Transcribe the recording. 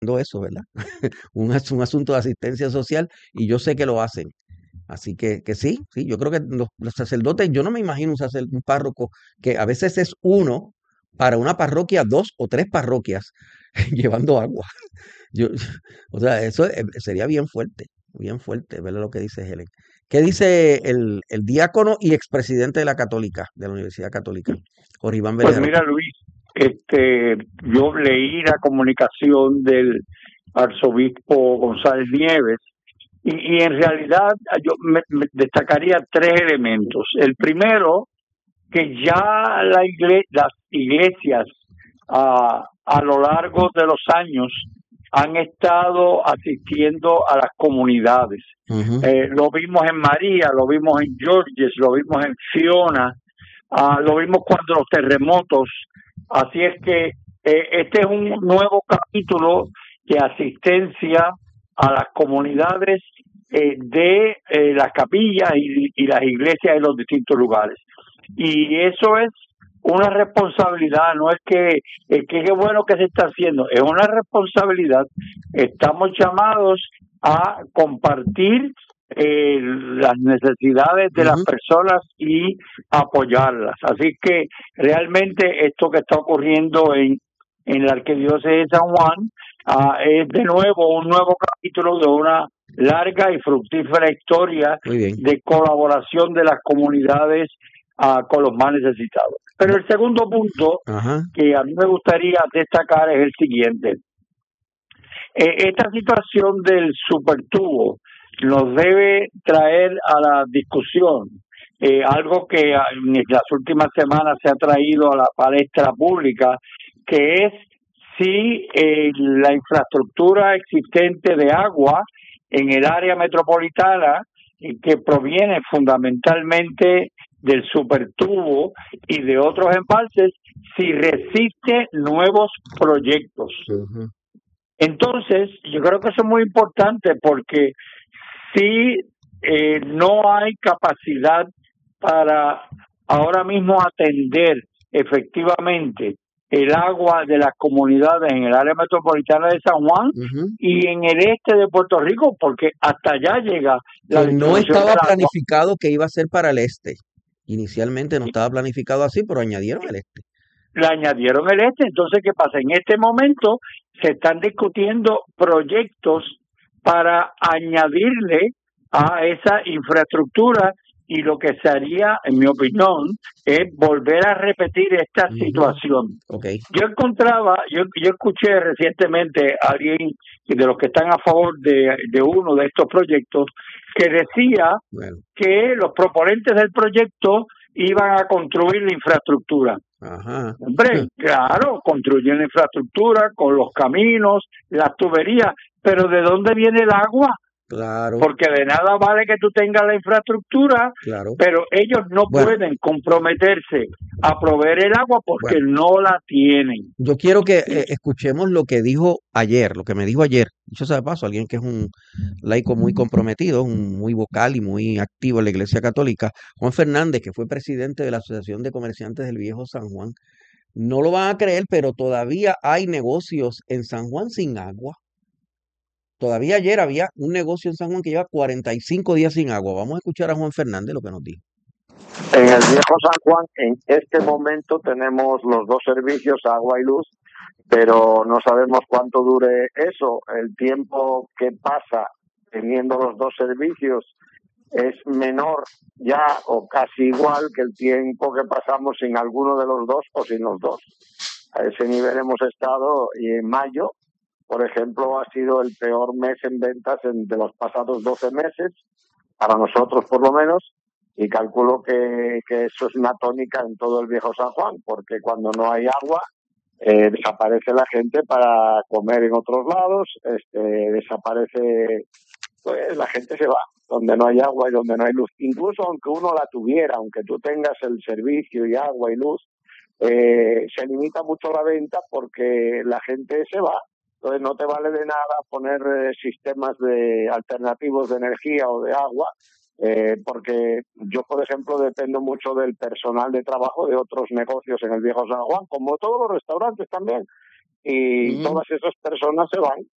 eso, ¿verdad? Un asunto de asistencia social y yo sé que lo hacen. Así que sí, sí, yo creo que los sacerdotes, yo no me imagino un párroco que a veces es uno para una parroquia, dos o tres parroquias llevando agua. Yo, o sea, eso sería bien fuerte, ver lo que dice Helen. ¿Qué dice el diácono y expresidente de la Católica, de la Universidad Católica, Jorge Iván Pues Vélez mira, Aragón? Luis, yo leí la comunicación del arzobispo González Nieves y en realidad me destacaría tres elementos. El primero, que ya las iglesias a lo largo de los años han estado asistiendo a las comunidades. Ujú. Lo vimos en María, lo vimos en Georges, lo vimos en Fiona, lo vimos cuando los terremotos. Así es que este es un nuevo capítulo de asistencia a las comunidades de las capillas y las iglesias en los distintos lugares. Y eso es una responsabilidad, no es que qué bueno que se está haciendo, es una responsabilidad. Estamos llamados a compartir las necesidades de las Ujú. personas y apoyarlas. Así que realmente esto que está ocurriendo en la Arquidiócesis de San Juan es de nuevo un nuevo capítulo de una larga y fructífera historia Muy bien. de colaboración de las comunidades con los más necesitados. Pero el segundo punto Ajá. que a mí me gustaría destacar es el siguiente. Esta situación del supertubo nos debe traer a la discusión algo que en las últimas semanas se ha traído a la palestra pública, que es si la infraestructura existente de agua en el área metropolitana, que proviene fundamentalmente del supertubo y de otros embalses, si resiste nuevos proyectos. Ujú. Entonces, yo creo que eso es muy importante porque si no hay capacidad para ahora mismo atender efectivamente el agua de las comunidades en el área metropolitana de San Juan Ujú. y en el este de Puerto Rico, porque hasta allá llega la Que no distribución estaba del agua. planificado que iba a ser para el este. Inicialmente no estaba planificado así, pero añadieron el este. Le añadieron el este. Entonces, ¿qué pasa? En este momento se están discutiendo proyectos para añadirle a esa infraestructura y lo que se haría, en mi opinión, es volver a repetir esta Ujú. situación. Ok. Yo escuché recientemente a alguien de los que están a favor de uno de estos proyectos que decía Bueno. que los proponentes del proyecto iban a construir la infraestructura. Ajá. Hombre, claro, construyen la infraestructura con los caminos, las tuberías, pero ¿de dónde viene el agua? Claro, Porque de nada vale que tú tengas la infraestructura, claro. pero ellos no Bueno, pueden comprometerse a proveer el agua porque bueno. no la tienen. Yo quiero que escuchemos lo que dijo ayer, lo que me dijo ayer. Dicho sea de paso, alguien que es un laico muy comprometido, muy vocal y muy activo en la Iglesia Católica, Juan Fernández, que fue presidente de la Asociación de Comerciantes del Viejo San Juan. No lo van a creer, pero todavía hay negocios en San Juan sin agua. Todavía ayer había un negocio en San Juan que lleva 45 días sin agua. Vamos a escuchar a Juan Fernández lo que nos dijo. En el viejo San Juan, en este momento tenemos los dos servicios, agua y luz, pero no sabemos cuánto dure eso. El tiempo que pasa teniendo los dos servicios es menor ya o casi igual que el tiempo que pasamos sin alguno de los dos o sin los dos. A ese nivel hemos estado y en mayo, por ejemplo, ha sido el peor mes en ventas de los pasados 12 meses, para nosotros por lo menos, y calculo que eso es una tónica en todo el viejo San Juan, porque cuando no hay agua, desaparece la gente para comer en otros lados, desaparece, pues la gente se va donde no hay agua y donde no hay luz. Incluso aunque uno la tuviera, aunque tú tengas el servicio y agua y luz, se limita mucho la venta porque la gente se va. Entonces no te vale de nada poner sistemas alternativos de energía o de agua, porque yo, por ejemplo, dependo mucho del personal de trabajo de otros negocios en el viejo San Juan, como todos los restaurantes también. y Ujú. todas esas personas se van